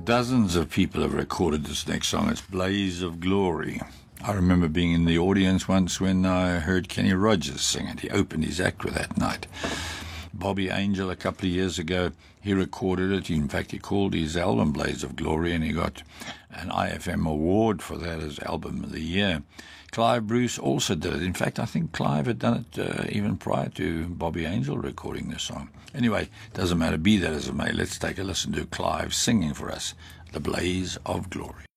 dozens of people have recorded this next song. It's Blaze of Glory. I remember being in the audience once when I heard Kenny Rogers sing it. He opened his act with that night. Bobby Angel, a couple of years ago, he recorded it. In fact, he called his album Blaze of Glory, and he got an IFM award for that as Album of the Year. Clive Bruce also did it. In fact, I think Clive had done it even prior to Bobby Angel recording this song. Anyway, doesn't matter, be that as it may. Let's take a listen to Clive singing for us, The Blaze of Glory.